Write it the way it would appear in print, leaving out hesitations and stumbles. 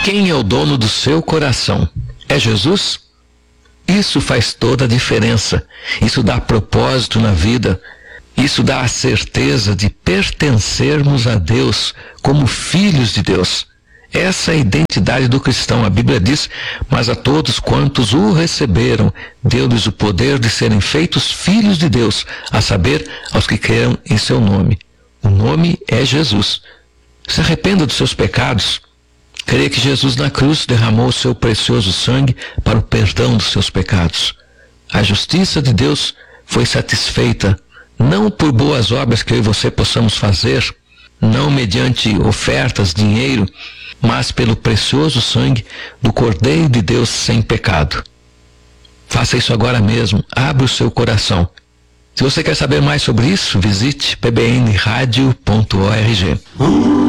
Quem é o dono do seu coração? É Jesus? Isso faz toda a diferença. Isso dá propósito na vida. Isso dá a certeza de pertencermos a Deus como filhos de Deus. Essa é a identidade do cristão. A Bíblia diz: mas a todos quantos o receberam, deu-lhes o poder de serem feitos filhos de Deus, a saber, aos que creram em seu nome. O nome é Jesus. Se arrependa dos seus pecados. Creia que Jesus na cruz derramou o seu precioso sangue para o perdão dos seus pecados. A justiça de Deus foi satisfeita, não por boas obras que eu e você possamos fazer, não mediante ofertas, dinheiro, mas pelo precioso sangue do Cordeiro de Deus sem pecado. Faça isso agora mesmo, abra o seu coração. Se você quer saber mais sobre isso, visite pbnradio.org.